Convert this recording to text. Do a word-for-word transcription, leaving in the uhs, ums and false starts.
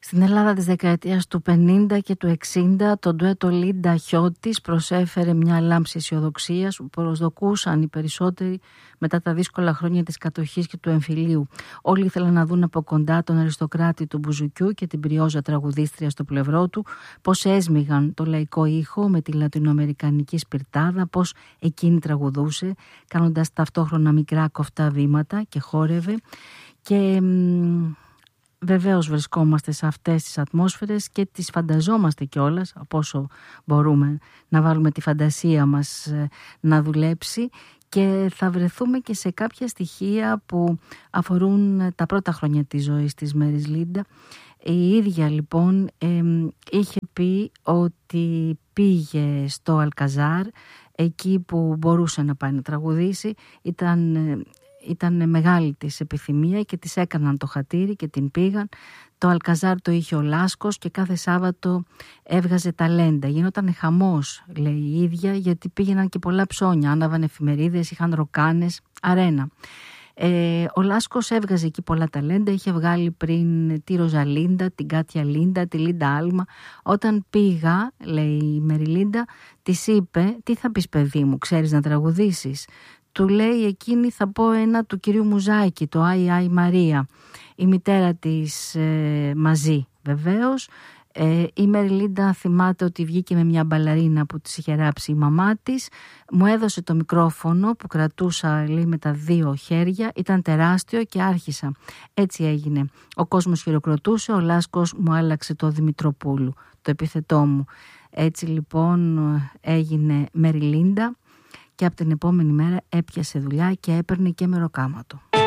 Στην Ελλάδα της δεκαετίας του πενήντα και του εξήντα το ντουέτο Λίντα Χιώτης προσέφερε μια λάμψη αισιοδοξίας που προσδοκούσαν οι περισσότεροι μετά τα δύσκολα χρόνια της κατοχής και του εμφυλίου. Όλοι ήθελαν να δουν από κοντά τον αριστοκράτη του μπουζουκιού και την πριόζα τραγουδίστρια στο πλευρό του, πώς έσμιγαν το λαϊκό ήχο με τη λατινοαμερικανική σπιρτάδα, πώς εκείνη τραγουδούσε κάνοντας ταυτόχρονα μικρά κοφτά βήματα και χόρευε. Και βεβαίως βρισκόμαστε σε αυτές τις ατμόσφαιρες και τις φανταζόμαστε κιόλας, από όσο μπορούμε να βάλουμε τη φαντασία μας να δουλέψει, και θα βρεθούμε και σε κάποια στοιχεία που αφορούν τα πρώτα χρόνια της ζωής της Μέρις Λίντα. Η ίδια λοιπόν ε, είχε πει ότι πήγε στο Αλκαζάρ, εκεί που μπορούσε να πάει να τραγουδήσει. Ήταν... Ήταν μεγάλη της επιθυμία και της έκαναν το χατήρι και την πήγαν. Το Αλκαζάρ το είχε ο Λάσκος και κάθε Σάββατο έβγαζε ταλέντα. Γινόταν χαμός, λέει η ίδια, γιατί πήγαιναν και πολλά ψώνια. Άναβαν εφημερίδες, είχαν ροκάνες, αρένα. Ε, ο Λάσκος έβγαζε εκεί πολλά ταλέντα. Είχε βγάλει πριν τη Ροζαλίντα, την Κάτια Λίντα, τη Λίντα Άλμα. Όταν πήγα, λέει η Μέρι Λίντα, της είπε: «Τι θα πεις, παιδί μου, ξέρεις να τραγουδήσεις?» Του λέει εκείνη: «Θα πω ένα του κυρίου Μουζάκη, το Άι Άι Μαρία». Η μητέρα της ε, μαζί βεβαίως. Ε, η Μέρι Λίντα θυμάται ότι βγήκε με μια μπαλαρίνα που της είχε ράψει η μαμά της. Μου έδωσε το μικρόφωνο που κρατούσα, λέει, με τα δύο χέρια. Ήταν τεράστιο και άρχισα. Έτσι έγινε. Ο κόσμος χειροκροτούσε, ο Λάσκος μου άλλαξε το Δημητροπούλου, το επιθετό μου. Έτσι λοιπόν έγινε Μέρι Λίντα. Και από την επόμενη μέρα έπιασε δουλειά και έπαιρνε και μεροκάματο.